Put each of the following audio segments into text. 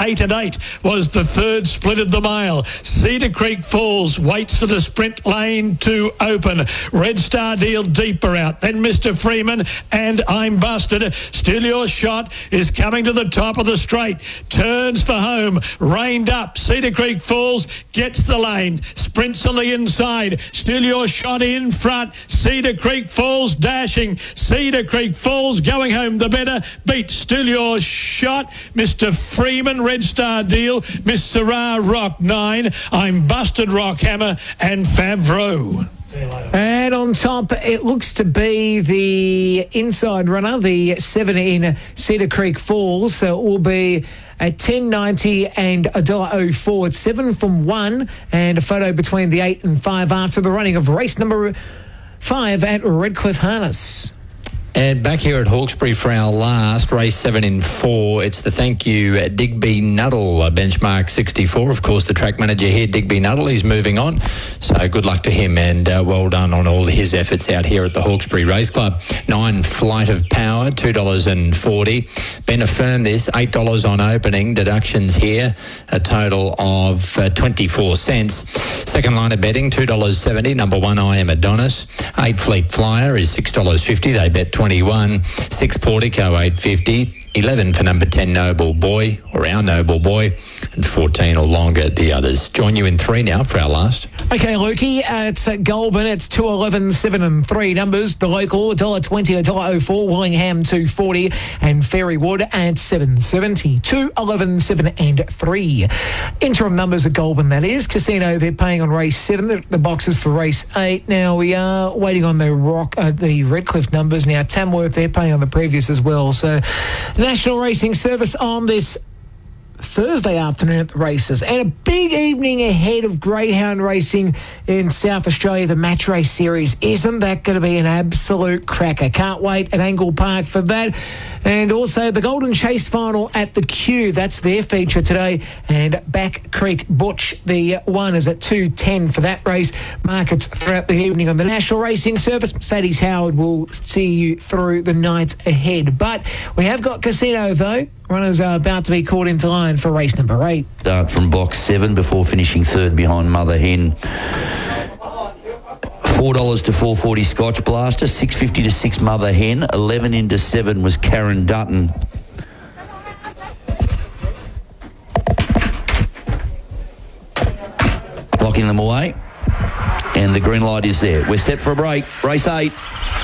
8 and 8 was the third split of the mail. Cedar Creek Falls waits for the sprint lane to open. Red Star Deal deeper out. Then Mr. Freeman and I'm Busted. Still Your Shot is coming to the top of the straight. Turns for home. Reined up. Cedar Creek Falls gets the lane. Sprints on the inside. Still Your Shot in front. Cedar Creek Falls dashing. Cedar Creek Falls going home the better. Beat Still Your Shot. Mr. Freeman, Red Star Deal. Miss Sarah Rock 9. I'm Busted Rockhammer and Favreau. And on top, it looks to be the inside runner, the 7 in Cedar Creek Falls. So it will be at $10.90 and $1.04. It's 7 from 1 and a photo between the 8 and 5 after the running of race number 5 at Redcliffe Harness. And back here at Hawkesbury for our last, race 7 in 4, it's the Thank You Digby Nuttall, benchmark 64. Of course, the track manager here, Digby Nuttall, he's moving on. So good luck to him and well done on all his efforts out here at the Hawkesbury Race Club. 9 Flight of Power, $2.40. Ben Affirm this, $8 on opening. Deductions here, a total of 24 cents. Second line of betting, $2.70. Number 1, I Am Adonis. 8 Fleet Flyer is $6.50. They bet 21. 6 Portico, $8.50. 11 for number 10 Noble Boy, or Our Noble Boy, and 14 or longer the others. Join you in 3 now for our last. Okay, Lukey, it's at Goulburn. It's 2, 11, 7 and 3 numbers. The local, $1.20, $1.04. Willingham, $2.40. And Ferrywood at $7.70. 2, 11, 7 and 3. Interim numbers at Goulburn, that is. Casino, they're paying on race 7. The boxes for race 8. Now, we are waiting on the Redcliffe numbers. Now, Tamworth, they're paying on the previous as well. So, National Racing Service on this Thursday afternoon at the races, and a big evening ahead of greyhound racing in South Australia, the Match Race Series. Isn't that going to be an absolute cracker? Can't wait at Angle Park for that. And also the Golden Chase final at the Q. That's their feature today. And Back Creek Butch, the one, is at 2:10 for that race. Markets throughout the evening on the National Racing Service. Mercedes Howard will see you through the night ahead. But we have got Casino, though. Runners are about to be called into line for race number 8. Start from box 7 before finishing third behind Mother Hen. $4 to $4.40 Scotch Blaster, $6.50 to 6 Mother Hen, 11 into 7 was Karen Dutton. Blocking them away, and the green light is there. We're set for a break. Race 8.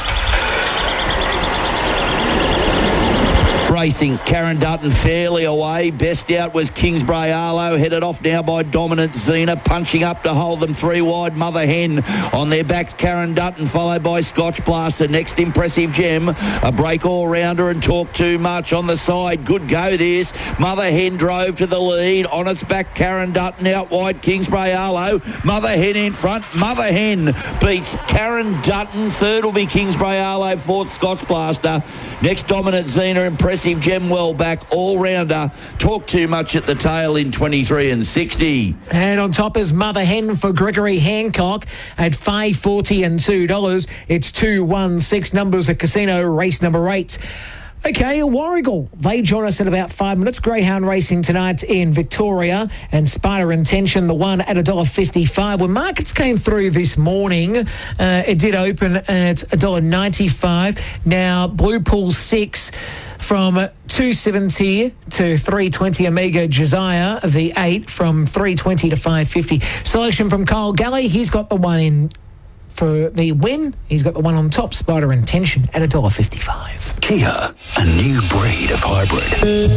Racing, Karen Dutton fairly away. Best out was Kingsbray Arlo, headed off now by Dominant Zena, punching up to hold them 3 wide. Mother Hen on their backs, Karen Dutton, followed by Scotch Blaster. Next, Impressive Gem, a break all-rounder, and Talk Too Much on the side. Good go this. Mother Hen drove to the lead. On its back, Karen Dutton out wide, Kingsbray Arlo. Mother Hen in front. Mother Hen beats Karen Dutton. Third will be Kingsbray Arlo. Fourth, Scotch Blaster. Next, Dominant Zena, Impressive Gem well back, all-rounder. Talk Too Much at the tail in 23 and 60. And on top is Mother Hen for Gregory Hancock at $5.40 and $2. It's 2-1-6 numbers at Casino, race number 8. Okay, Warragul, they join us in about 5 minutes. Greyhound racing tonight in Victoria, and Spider Intention, the one at $1.55. When markets came through this morning, it did open at $1.95. Now, Blue Pool 6 from $2.70 to $3.20. Amiga Josiah, the 8, from $3.20 to $5.50. Selection from Kyle Galley, he's got the one in for the win. He's got the one on top, Spider Intention, at $1.55. Kia, a new breed of hybrid.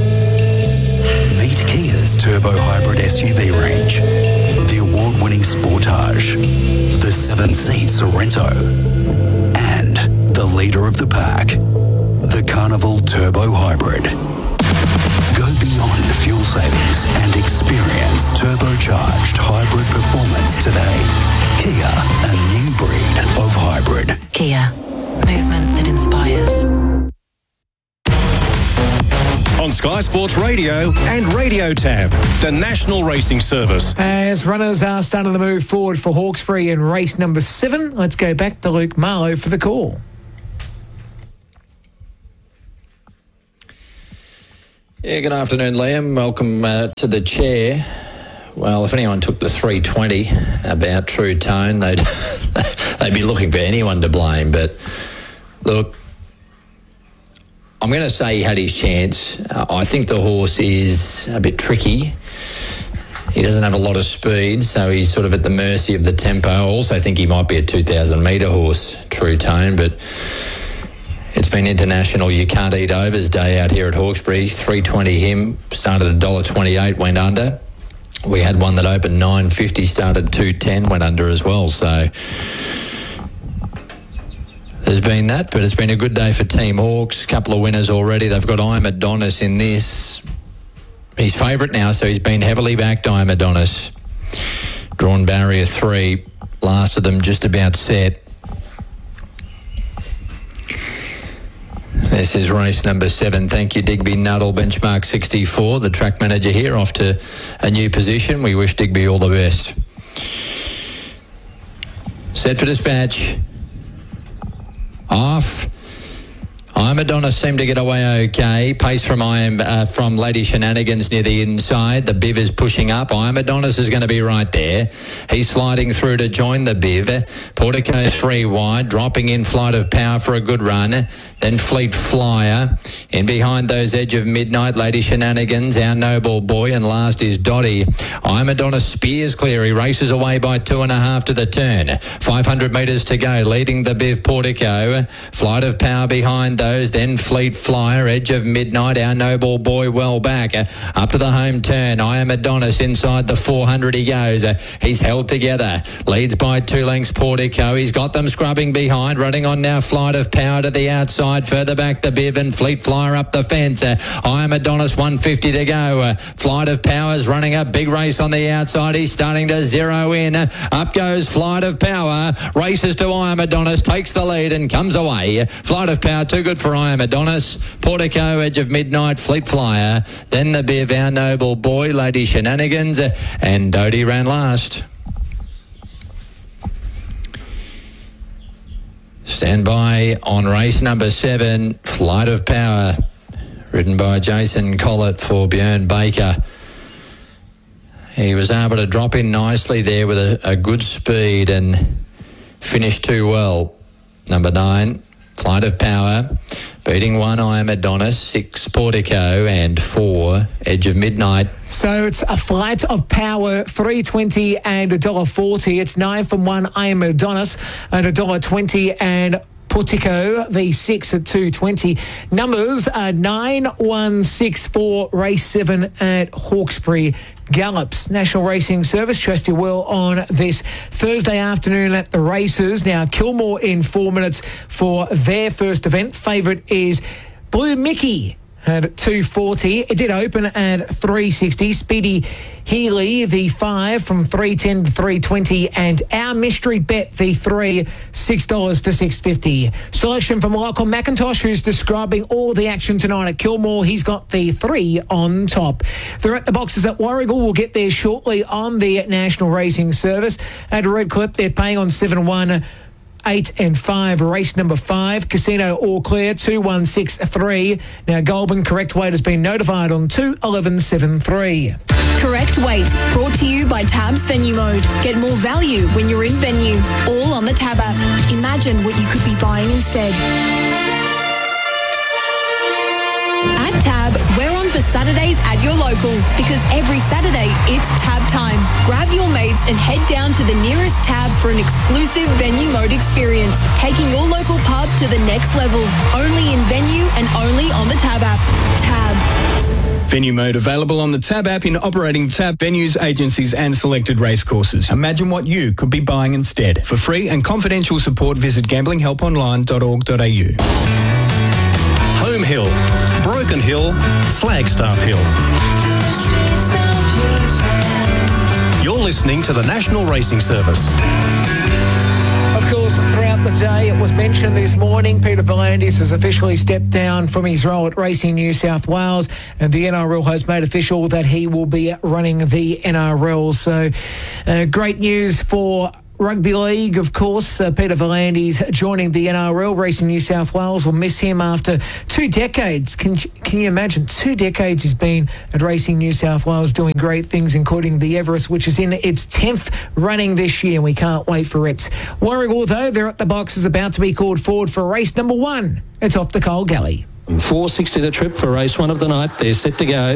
Meet Kia's turbo hybrid SUV range. The award-winning Sportage, the 7-seat Sorrento, and the leader of the pack, the Carnival Turbo Hybrid. Go beyond fuel savings and experience turbocharged hybrid performance today. Kia, a new breed of hybrid. Kia, movement that inspires. On Sky Sports Radio and Radio Tab, the National Racing Service. As runners are starting to move forward for Hawkesbury in race number 7, let's go back to Luke Marlowe for the call. Yeah, good afternoon, Liam. Welcome to the chair. Well, if anyone took the 320 about True Tone, they'd be looking for anyone to blame. But look, I'm going to say he had his chance. I think the horse is a bit tricky. He doesn't have a lot of speed, so he's sort of at the mercy of the tempo. I also think he might be a 2,000 metre horse, True Tone, but it's been international you can't eat overs day out here at Hawkesbury. 320 him, started $1.28, went under. We had one that opened $9.50, started $2.10, went under as well. So there's been that, but it's been a good day for Team Hawks. Couple of winners already. They've got I'm Adonis in this. He's favourite now, so he's been heavily backed, I'm Adonis. Drawn barrier 3. Last of them just about set. This is race number 7. Thank you, Digby Nuttall, benchmark 64. The track manager here off to a new position. We wish Digby all the best. Set for dispatch. Off. I'm Adonis seemed to get away okay. Pace from Lady Shenanigans near the inside. The Biv is pushing up. I'm Adonis is going to be right there. He's sliding through to join the Biv. Portico 3 wide, dropping in Flight of Power for a good run. Then Fleet Flyer. In behind those Edge of Midnight, Lady Shenanigans, Our Noble Boy, and last is Dotty. I'm Adonis spears clear. He races away by 2.5 to the turn. 500 metres to go, leading the Biv Portico. Flight of Power behind those, then Fleet Flyer, Edge of Midnight, Our Noble Boy well back. Up to the home turn, I Am Adonis inside the 400 he goes. He's held together, leads by 2 lengths Portico. He's got them scrubbing behind, running on now Flight of Power to the outside. Further back the Biv and Fleet Flyer up the fence. I Am Adonis 150 to go. Flight of Power's running a big race on the outside. He's starting to zero in. Up goes Flight of Power. Races to I Am Adonis, takes the lead and comes away. Flight of Power too good for I Am Adonis. Portico, Edge of Midnight, Fleet Flyer. Then the Biv, Our Noble Boy, Lady Shenanigans, and Dodie ran last. Stand by on race number 7, Flight of Power, ridden by Jason Collett for Björn Baker. He was able to drop in nicely there with a good speed and finish too well. Number 9, Flight of Power, beating 1, I Am Adonis, 6, Portico, and 4, Edge of Midnight. So it's a Flight of Power, $3.20 and $1.40. It's 9 from 1, I Am Adonis, and $1.20 and Portico, the 6 at $2.20. Numbers are 9, 1, 6, 4, race 7 at Hawkesbury Gallops. National Racing Service, trust you well on this Thursday afternoon at the races. Now, Kilmore in 4 minutes for their first event. Favourite is Blue Mickey at $2.40. It did open at $3.60. Speedy Healy, the 5 from $3.10 to $3.20, and Our Mystery Bet, the 3, $6 to $6.50. Selection from Michael McIntosh, who's describing all the action tonight at Kilmore. He's got the 3 on top. They're at the boxes at Warragul. We'll get there shortly on the National Racing Service. At Redcliffe, they're paying on 7-1. 8 and 5, race number 5. Casino All Clear, 2163. Now, Goulburn, correct weight has been notified on 21173. Correct weight, brought to you by Tab's Venue Mode. Get more value when you're in venue. All on the Tab app. Imagine what you could be buying instead. At Tab, we're on for Saturdays at your local, because every Saturday it's Tab time. Grab your mates and head down to the nearest Tab for an exclusive Venue Mode experience, taking your local pub to the next level. Only in venue and only on the Tab app. Tab. Venue Mode available on the Tab app in operating Tab venues, agencies and selected racecourses. Imagine what you could be buying instead. For free and confidential support, visit gamblinghelponline.org.au. Home Hill, Broken Hill, Flagstaff Hill. You're listening to the National Racing Service. Of course, throughout the day, it was mentioned this morning, Peter V'landys has officially stepped down from his role at Racing New South Wales, and the NRL has made official that he will be running the NRL. So, great news for Rugby League, of course. Peter V'landys joining the NRL. Racing New South Wales will miss him after 2 decades. Can you imagine? 2 decades he's been at Racing New South Wales doing great things, including the Everest, which is in its 10th running this year. We can't wait for it. Warragul, though, they're at the boxes about to be called forward for race number 1. It's off the Cole Galley. 4:60 the trip for race 1 of the night. They're set to go.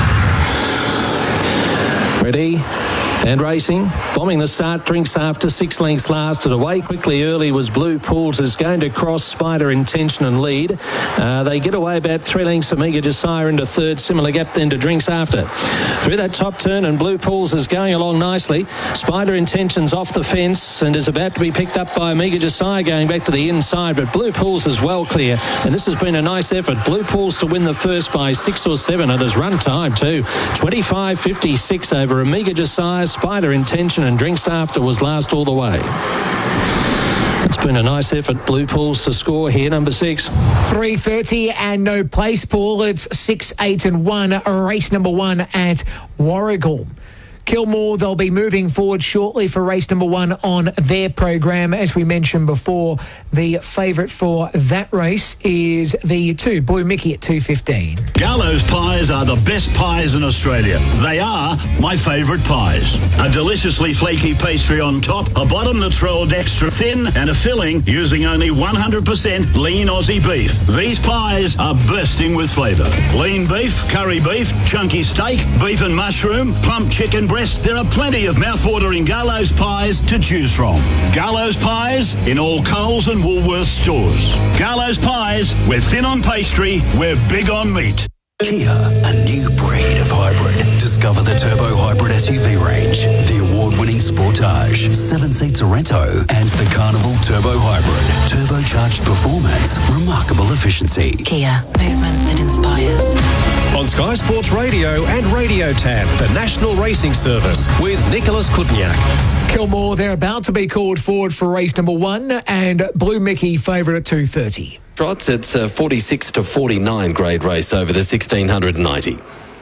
Ready and racing. Bombing the start. Drinks after 6 lengths lasted away. Quickly early was Blue Pools, is going to cross Spider Intention and lead. They get away about 3 lengths. Amiga Josiah into third. Similar gap then to Drinks After. Through that top turn, and Blue Pools is going along nicely. Spider Intention's off the fence and is about to be picked up by Amiga Josiah going back to the inside, but Blue Pools is well clear, and this has been a nice effort. Blue Pools to win the first by 6 or 7, and has run time too. 25.56 over Amiga Josiah. Spider Intention and Drinks After was last all the way. It's been a nice effort. Blue Pools to score here, number 6. 3:30 and no place, Paul. It's 6, 8 and 1. Race number 1 at Warragul. Kilmore, they'll be moving forward shortly for race number 1 on their program. As we mentioned before, the favourite for that race is the 2, Blue Mickey at 2:15. Gallows pies are the best pies in Australia. They are my favourite pies. A deliciously flaky pastry on top, a bottom that's rolled extra thin, and a filling using only 100% lean Aussie beef. These pies are bursting with flavour. Lean beef, curry beef, chunky steak, beef and mushroom, plump chicken breast. There are plenty of mouth-watering Gallows pies to choose from. Gallows pies in all Coles and Woolworths stores. Gallows pies, we're thin on pastry, we're big on meat. Kia, a new breed of hybrid. Discover the Turbo Hybrid SUV range, the award-winning Sportage, 7-seat Sorento, and the Carnival Turbo Hybrid. Turbocharged performance, remarkable efficiency. Kia, movement that inspires. On Sky Sports Radio and Radio Tab, the National Racing Service, with Nicholas Kudniak. Kilmore, they're about to be called forward for race number 1, and Blue Mickey favourite at 2:30. Trots, it's a 46 to 49 grade race over the 1690.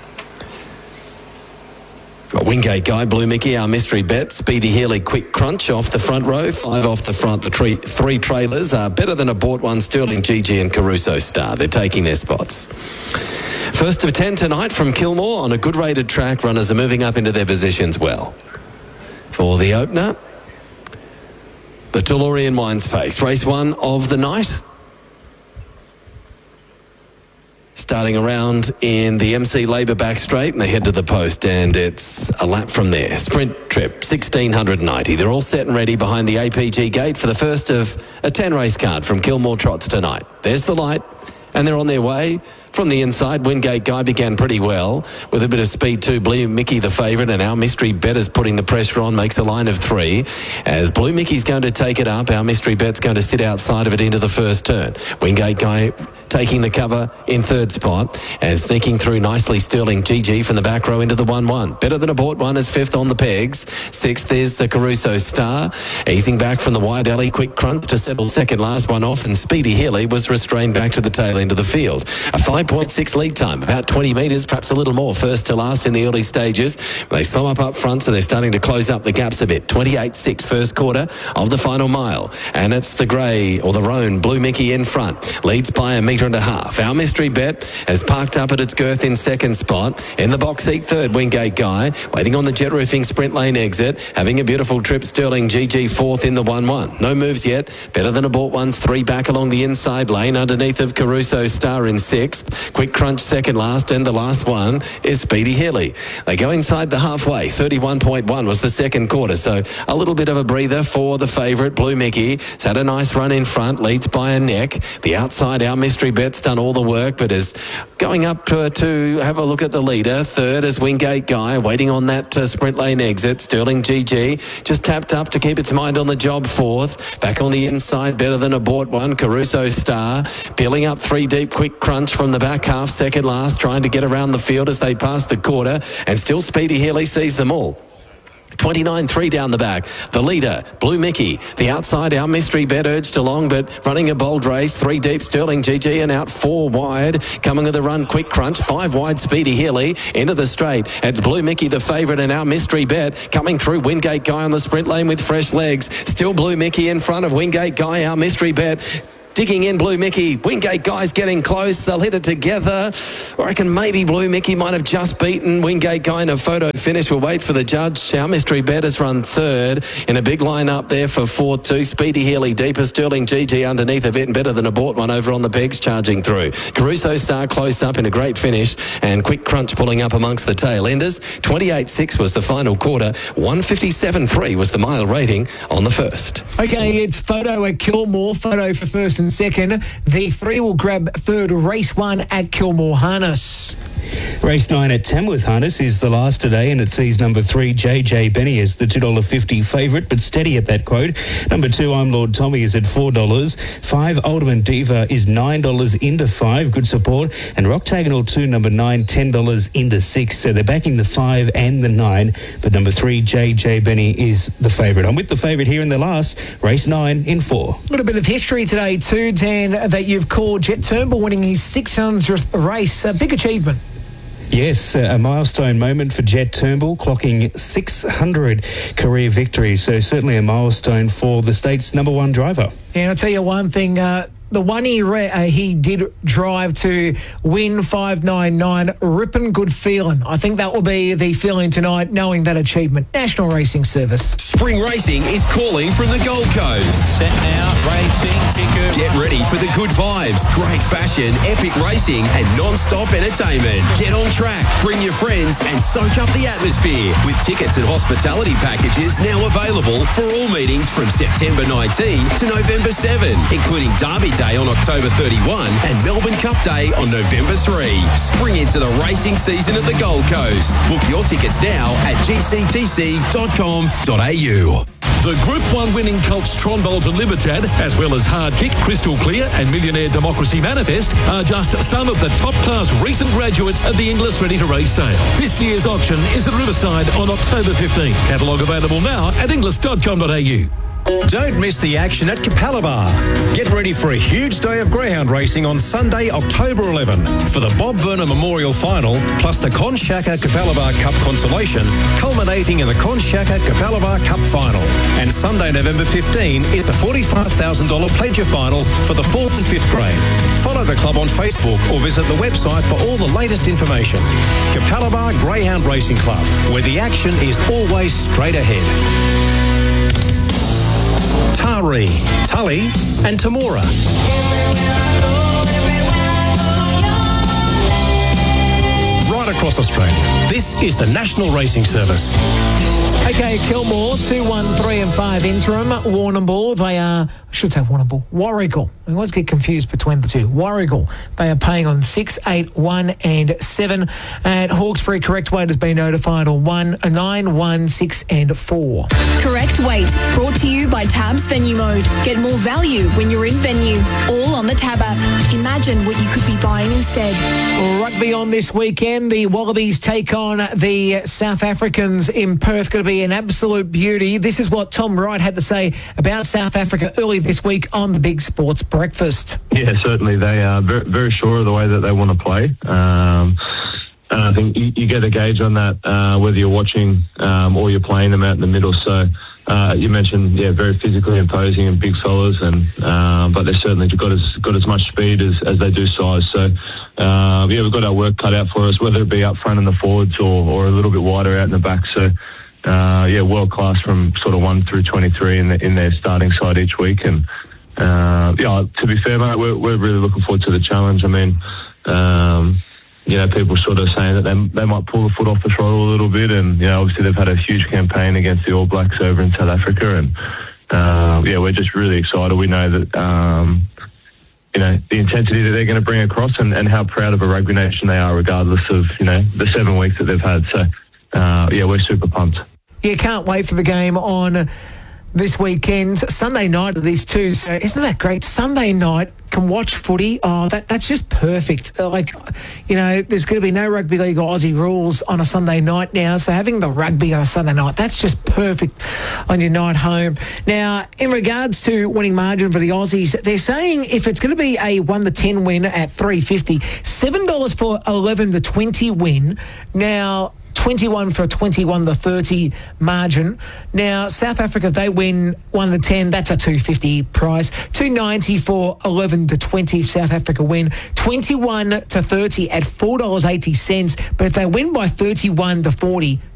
Wingate Guy, Blue Mickey, our mystery bet. Speedy Healy, Quick Crunch off the front row. 5 off the front. The 3 trailers are better than a bought one. Sterling, GG and Caruso Star. They're taking their spots. First of 10 tonight from Kilmore on a good rated track. Runners are moving up into their positions well. For the opener, the Tellurian Wines Pace. Race 1 of the night. Starting around in the MC Labour back straight, and they head to the post, and it's a lap from there. Sprint trip, 1690. They're all set and ready behind the APG gate for the first of a 10 race card from Kilmore Trots tonight. There's the light, and they're on their way. From the inside, Wingate Guy began pretty well with a bit of speed too. Blue Mickey the favourite, and our mystery bet is putting the pressure on, makes a line of 3. As Blue Mickey's going to take it up, our mystery bet's going to sit outside of it into the first turn. Wingate Guy taking the cover in third spot and sneaking through nicely. Sterling GG from the back row into the 1-1. Better than a bought one is 5th on the pegs. 6th is the Caruso Star. Easing back from the wide alley, Quick Crunch to settle second, last one off, and Speedy Healy was restrained back to the tail end of the field. A 5.6 lead time, about 20 metres, perhaps a little more, first to last in the early stages. They slow up front, so they're starting to close up the gaps a bit. 28.6 first quarter of the final mile, and it's the grey, or the roan, Blue Mickey in front. Leads by a metre and a half. Our mystery bet has parked up at its girth in second spot. In the box seat, third, Wingate Guy. Waiting on the jet roofing sprint lane exit. Having a beautiful trip, Sterling GG fourth in the 1-1. No moves yet. Better than a bought ones. 3 back along the inside lane. Underneath of Caruso Star in 6th. Quick Crunch second last, and the last one is Speedy Healy. They go inside the halfway. 31.1 was the second quarter, so a little bit of a breather for the favourite, Blue Mickey. It's had a nice run in front. Leads by a neck. The outside, our mystery bet's done all the work, but is going up to have a look at the leader. Third is Wingate Guy, waiting on that sprint lane exit. Sterling GG just tapped up to keep its mind on the job. 4th. Back on the inside, better than a bought one, Caruso Star. Peeling up 3 deep, Quick Crunch from the back half, second last, trying to get around the field as they pass the quarter, and still Speedy Healy sees them all. 29-3 down the back. The leader, Blue Mickey. The outside, Our Mystery Bet urged along, but running a bold race. 3 deep, Sterling GG, and out 4 wide. Coming with a run, Quick Crunch. 5 wide, Speedy Healy. Into the straight. It's Blue Mickey, the favourite, and Our Mystery Bet. Coming through, Wingate Guy on the sprint lane with fresh legs. Still Blue Mickey in front of Wingate Guy, Our Mystery Bet. Digging in, Blue Mickey. Wingate Guy's getting close. They'll hit it together. I reckon maybe Blue Mickey might have just beaten Wingate Guy in a photo finish. We'll wait for the judge. Our Mystery Bet has run third in a big line up there for 4-2. Speedy Healy deeper. Sterling GG underneath of it and better than a bought one over on the pegs charging through. Caruso Star close up in a great finish and Quick Crunch pulling up amongst the tail enders. 28-6 was the final quarter. 157.3 was the mile rating on the first. Okay, it's Photo at Kilmore. Photo for first and second. The 3 will grab third. Race 1 at Kilmore Harness. Race 9 at Tamworth Harness is the last today, and it sees number 3, JJ Benny, as the $2.50 favourite, but steady at that quote. Number 2, I'm Lord Tommy, is at $4. 5, Ultimate Diva is $9 into 5, good support. And Roctagonal 2, number 9, $10 into 6. So they're backing the 5 and the 9, but number 3, JJ Benny, is the favourite. I'm with the favourite here in the last, race 9 in 4. A little bit of history today too, Dan, that you've called Jet Turnbull winning his 600th race. A big achievement. Yes, a milestone moment for Jet Turnbull, clocking 600 career victories. So certainly a milestone for the state's number 1 driver. And I'll tell you one thing, the one he did drive to win 599, ripping good feeling. I think that will be the feeling tonight, knowing that achievement. National Racing Service. Spring Racing is calling from the Gold Coast. Set now, racing. Get ready for the good vibes, great fashion, epic racing and non-stop entertainment. Get on track, bring your friends and soak up the atmosphere with tickets and hospitality packages now available for all meetings from September 19 to November 7, including Derby Day on October 31 and Melbourne Cup Day on November 3. Spring into the racing season at the Gold Coast. Book your tickets now at gctc.com.au. The Group 1 winning Colts Tronbolt and Libertad, as well as Hard Kick, Crystal Clear and Millionaire Democracy Manifest, are just some of the top-class recent graduates of the Inglis Ready to Race sale. This year's auction is at Riverside on October 15. Catalogue available now at inglis.com.au. Don't miss the action at Capalaba. Get ready for a huge day of greyhound racing on Sunday, October 11 for the Bob Verner Memorial Final, plus the Conshaka Capalaba Cup Consolation, culminating in the Conshaka Capalaba Cup Final. And Sunday, November 15 is the $45,000 Pledger Final for the 4th and 5th grade. Follow the club on Facebook or visit the website for all the latest information. Capalaba Greyhound Racing Club, where the action is always straight ahead. Tari, Tully and Tamora. Right across Australia, this is the National Racing Service. Okay, Kilmore, 2, 1, 3 and 5 interim. Warrnambool, they are, I should say Warrnambool, Warragul. I always get confused between the two. Warragul, they are paying on 6, 8, 1 and 7. At Hawkesbury, correct weight has been notified on 1, 9, 1, 6 and 4. Correct weight, brought to you by Tab's Venue Mode. Get more value when you're in venue. All on the Tab app. Imagine what you could be buying instead. Rugby on this weekend. The Wallabies take on the South Africans in Perth. Going to be an absolute beauty. This is what Tom Wright had to say about South Africa early this week on the Big Sports Breakfast. Yeah, certainly. They are very, very sure of the way that they want to play. And I think you get a gauge on that whether you're watching or you're playing them out in the middle. So you mentioned, very physically imposing and big fellas, and but they've certainly got as much speed as they do size. So we've got our work cut out for us, whether it be up front in the forwards or a little bit wider out in the back. So world class from sort of 1 through 23 in their starting side each week. And to be fair, mate, we're really looking forward to the challenge. I mean, people sort of saying that they might pull the foot off the throttle a little bit, and obviously they've had a huge campaign against the All Blacks over in South Africa, and we're just really excited. We know that the intensity that they're going to bring across, and how proud of a rugby nation they are, regardless of the 7 weeks that they've had. So we're super pumped. Yeah, can't wait for the game on this weekend. Sunday night of this too. So isn't that great? Sunday night, can watch footy. Oh, that's just perfect. Like, you know, there's going to be no rugby league or Aussie rules on a Sunday night now. So having the rugby on a Sunday night, that's just perfect on your night home. Now, in regards to winning margin for the Aussies, they're saying if it's going to be a 1-10 win at $3.50, $7 for 11-20 win. Now, 21 for a 21-30 margin. Now, South Africa, they win 1-10. That's a $2.50 price. $2.90 for 11-20 if South Africa win. 21-30 at $4.80. But if they win by 31-40,